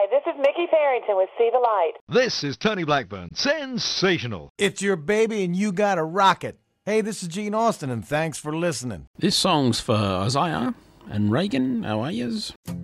this is Mickey Farrington with See the Light. This is Tony Blackburn. Sensational. It's your baby and you got to rock it. Hey, this is Gene Austin, and thanks for listening. This song's for Isaiah and Reagan. How are yous?